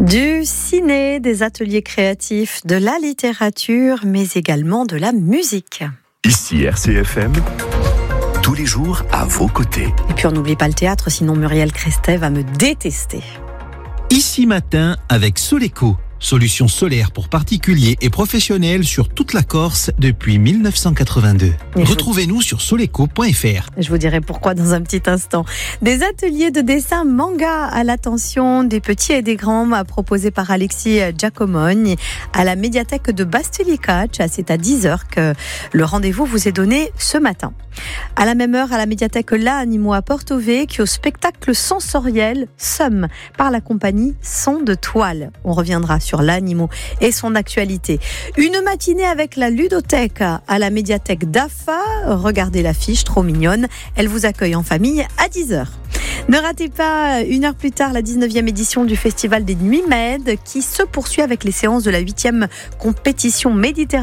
Du ciné, des ateliers créatifs, de la littérature, mais également de la musique. Ici RCFM, tous les jours à vos côtés. Et puis on n'oublie pas le théâtre, sinon Muriel Crestet va me détester. Ici Matin avec Soleco, solution solaire pour particuliers et professionnels sur toute la Corse depuis 1982. Retrouvez-nous sur soleco.fr. Je vous dirai pourquoi dans un petit instant. Des ateliers de dessin manga à l'attention des petits et des grands, proposés par Alexis Giacomoni à la médiathèque de Bastilicac. C'est à 10h que le rendez-vous vous est donné ce matin. À la même heure, à la médiathèque La Animo à Porto Vecchio, spectacle sensoriel Somme par la compagnie Son de Toile. On reviendra sur l'Animo et son actualité. Une matinée avec la ludothèque à la médiathèque d'Afa. Regardez l'affiche, trop mignonne. Elle vous accueille en famille à 10h. Ne ratez pas, une heure plus tard, la 19e édition du Festival des Nuits Med qui se poursuit avec les séances de la 8e compétition méditerranéenne